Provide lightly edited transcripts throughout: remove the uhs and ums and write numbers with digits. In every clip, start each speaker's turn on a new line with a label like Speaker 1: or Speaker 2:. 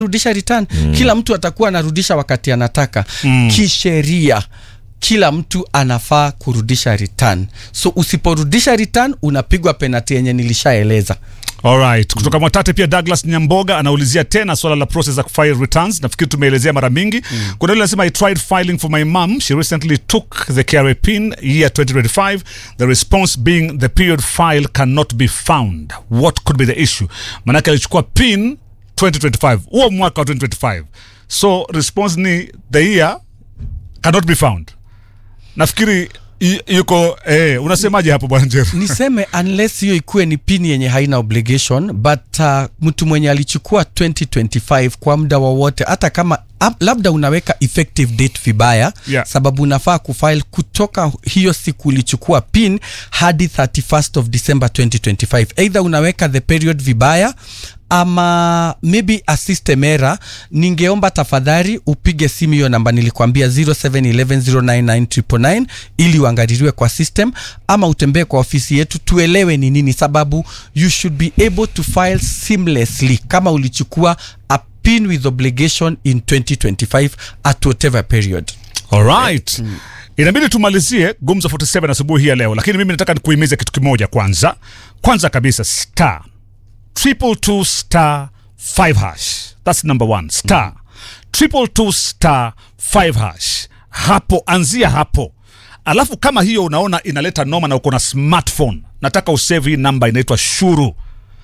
Speaker 1: rudisha return. Kila mtu atakuwa anarudisha wakati anataka. Kisheria kila mtu anafaa kurudisha return. So usiporudisha return unapigwa penalty yenye nilishaeleza.
Speaker 2: Alright, kutoka Mwatate pia Douglas Nyamboga anaulizia tena swala la process za file returns. Nafikiri tumeelezea mara mingi. Kuna yule anasema I tried filing for my mom. She recently took the KRA pin year 2025. The response being the period file cannot be found. What could be the issue? Manake alichukua pin 2025. Huo mwaka wa 2025. So response ni the year cannot be found. Nafikiri yuko unasemaje hapo bwana Njero?
Speaker 1: Niseme unless hiyo ikuwe ni pin yenye haina obligation, but mtu mwenye alichukua 2025 kwa muda wowote, hata kama labda unaweka effective date vibaya, sababu unafaa kufile kutoka hiyo siku ulichukua pin hadi 31st of December 2025. Either unaweka the period vibaya ama maybe a system error. Ningeomba tafadhali upige simu hiyo namba nilikwambia 0711099999 ili uangaliliwe kwa system, ama utembee kwa ofisi yetu tuelewe ni nini, sababu you should be able to file seamlessly kama ulichukua a pin with obligation in 2025 at whatever period.
Speaker 2: Alright. Inabidi tumalizie Gumzo 47 asubuhi ya leo, lakini mimi nataka nikuhimize kitu kimoja kwanza. Kwanza kabisa star 222 star 5 hash. That's number 1. Star 222 star 5 hash. Hapo anzia hapo. Alafu kama hiyo unaona inaleta noma na uko na smartphone, nataka usave hii namba inaitwa Shuru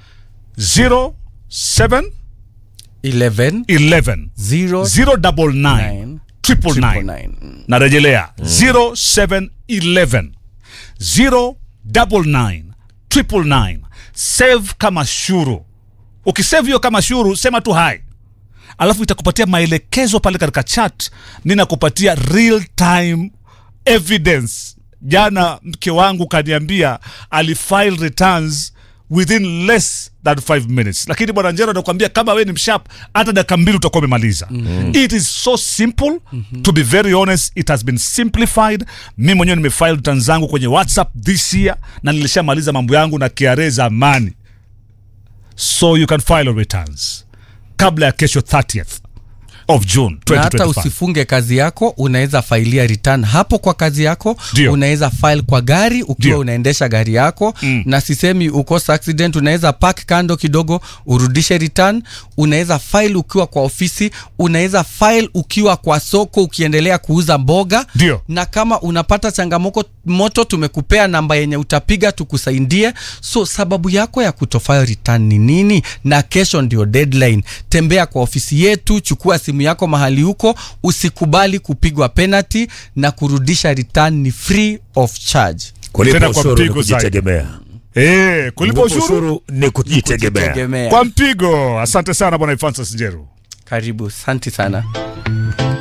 Speaker 2: 0711 099 999. Narejelea 0711 099 999. Save kama Shuru. Ukisave hiyo kama Shuru, sema tu hai, alafu itakupatia maelekezo pale katika chat. Ninakupatia real time evidence. Jana mke wangu kaniambia alifile returns within less than 5 minutes. Lakini bwana Njero anakuambia kama wewe ni msharp, hata dakika 2 utakuwa umemaliza. It is so simple. To be very honest, it has been simplified. Mimi mwenyewe nimefile returns zangu kwenye WhatsApp this year na nilishamaliza mambo yangu na KRA zamani. So you can file your returns kabla ya kesho 30th of June 2025.
Speaker 1: Hata usifunge kazi yako, unaweza failia return hapo kwa kazi yako. Unaweza file kwa gari ukiwa unaendesha gari yako. Na sisemi ukosa accident, unaweza park kando kidogo urudishe return. Unaweza file ukiwa kwa ofisi, unaweza file ukiwa kwa soko ukiendelea kuuza mboga. Na kama unapata changamoto, tumekupea namba yenye utapiga tukusaidie. So sababu yako ya kutofile return ni nini? Na kesho ndio deadline. Tembea kwa ofisi yetu, chukua simu yako mahali huko, usikubali kupigwa penalty, na kurudisha return ni free of charge.
Speaker 3: Kulipa ushuru ni kujitegemea.
Speaker 2: Kulipa ushuru
Speaker 3: ni kujitegemea.
Speaker 2: Kwa mpigo. Asante sana bwana Francis Njero.
Speaker 1: Karibu, asante sana.